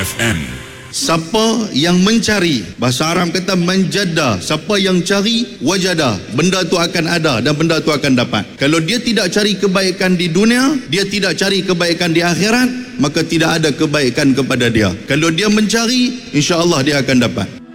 FM. Siapa yang mencari, bahasa Arab kata menjada, siapa yang cari wajada, benda tu akan ada dan benda tu akan dapat. Kalau dia tidak cari kebaikan di dunia, dia tidak cari kebaikan di akhirat, maka tidak ada kebaikan kepada dia. Kalau dia mencari, insya-Allah dia akan dapat.